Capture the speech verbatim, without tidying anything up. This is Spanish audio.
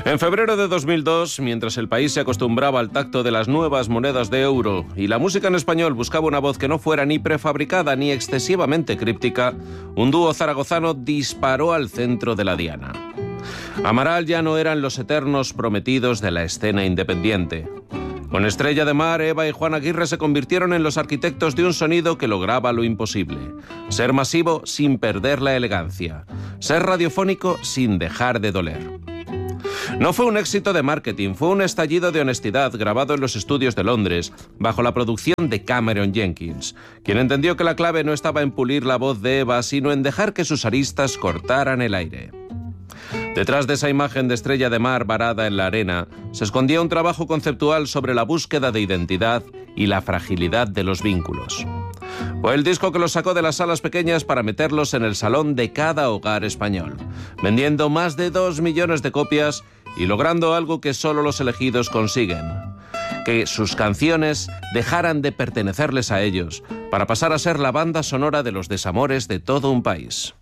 En febrero de dos mil dos, mientras el país se acostumbraba al tacto de las nuevas monedas de euro y la música en español buscaba una voz que no fuera ni prefabricada ni excesivamente críptica, un dúo zaragozano disparó al centro de la diana. Amaral ya no eran los eternos prometidos de la escena independiente. Con Estrella de Mar, Eva y Juan Aguirre se convirtieron en los arquitectos de un sonido que lograba lo imposible: ser masivo sin perder la elegancia, ser radiofónico sin dejar de doler. No fue un éxito de marketing, fue un estallido de honestidad grabado en los estudios de Londres, bajo la producción de Cameron Jenkins, quien entendió que la clave no estaba en pulir la voz de Eva, sino en dejar que sus aristas cortaran el aire. Detrás de esa imagen de Estrella de Mar varada en la arena, se escondía un trabajo conceptual sobre la búsqueda de identidad y la fragilidad de los vínculos. Fue el disco que los sacó de las salas pequeñas para meterlos en el salón de cada hogar español, vendiendo más de dos millones de copias y logrando algo que solo los elegidos consiguen: que sus canciones dejaran de pertenecerles a ellos para pasar a ser la banda sonora de los desamores de todo un país.